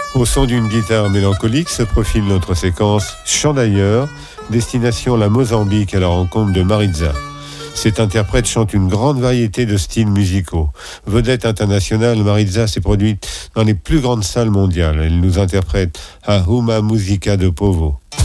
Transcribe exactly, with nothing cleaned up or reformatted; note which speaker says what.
Speaker 1: Au son d'une guitare mélancolique se profile notre séquence Chant d'ailleurs, destination la Mozambique à la rencontre de Maritza. Cette interprète chante une grande variété de styles musicaux. Vedette internationale, Maritza s'est produite dans les plus grandes salles mondiales. Elle nous interprète à Uma Musica de Povo.